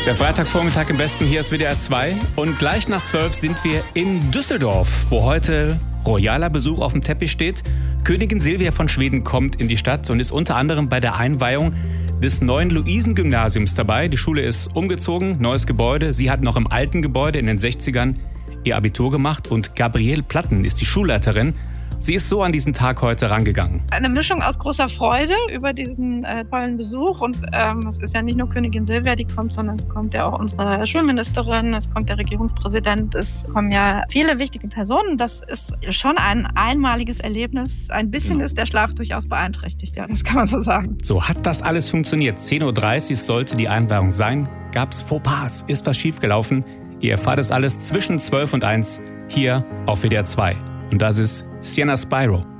Der Freitagvormittag im Westen, hier ist WDR 2 und gleich nach 12 sind wir in Düsseldorf, wo heute royaler Besuch auf dem Teppich steht. Königin Silvia von Schweden kommt in die Stadt und ist unter anderem bei der Einweihung des neuen Luisen-Gymnasiums dabei. Die Schule ist umgezogen, neues Gebäude. Sie hat noch im alten Gebäude in den 60ern ihr Abitur gemacht und Gabriele Platten ist die Schulleiterin. Sie ist so an diesen Tag heute rangegangen. Eine Mischung aus großer Freude über diesen tollen Besuch. Und es ist ja nicht nur Königin Silvia, die kommt, sondern es kommt ja auch unsere Schulministerin, es kommt der Regierungspräsident, es kommen ja viele wichtige Personen. Das ist schon ein einmaliges Erlebnis. Ein bisschen ist der Schlaf durchaus beeinträchtigt, ja, das kann man so sagen. So hat das alles funktioniert. 10.30 Uhr sollte die Einweihung sein. Gab's Fauxpas? Ist was schiefgelaufen? Ihr erfahrt es alles zwischen 12 und 1 hier auf WDR 2. Und das ist Sienna Spyro.